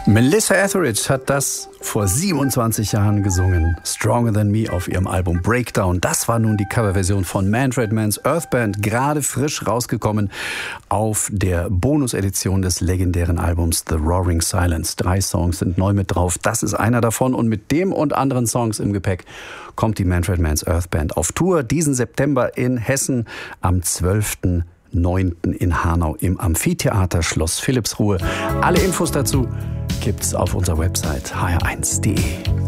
Melissa Etheridge hat das vor 27 Jahren gesungen. Stronger Than Me auf ihrem Album Breakdown. Das war nun die Coverversion von Manfred Mann's Earth Band, gerade frisch rausgekommen auf der Bonus-Edition des legendären Albums The Roaring Silence. 3 Songs sind neu mit drauf. Das ist einer davon und mit dem und anderen Songs im Gepäck kommt die Manfred Mann's Earth Band auf Tour diesen September in Hessen am 12.9. in Hanau im Amphitheater Schloss Philippsruhe. Alle Infos dazu gibt's auf unserer Website hr1.de.